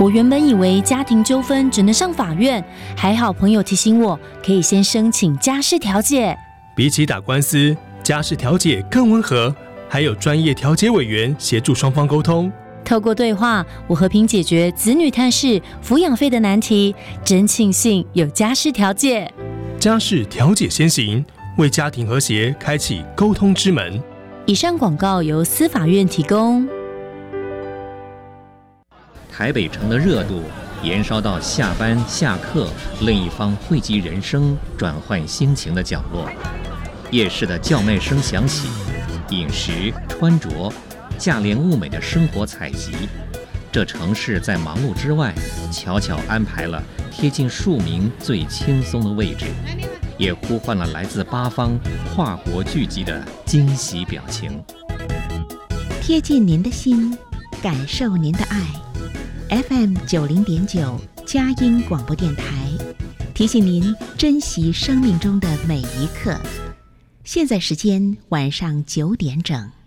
我原本以为家庭纠纷只能上法院，还好朋友提醒我，可以先申请家事调解。 比起打官司，家事调解更温和，还有专业调解委员协助双方沟通。 透过对话，我和平解决子女探视、抚养费的难题，真庆幸有家事调解。 家事调解先行，为家庭和谐开启沟通之门。 以上广告由司法院提供。 台北城的热度延烧到下班下课，另一方汇集人生、转换心情的角落。夜市的叫卖声响起，饮食、穿着、价廉物美的生活采集，这城市在忙碌之外，悄悄安排了贴近庶民最轻松的位置，也呼唤了来自八方跨国聚集的惊喜表情。 贴近您的心，感受您的爱。FM 90.9佳音广播电台提醒您珍惜生命中的每一刻。现在时间晚上9点整。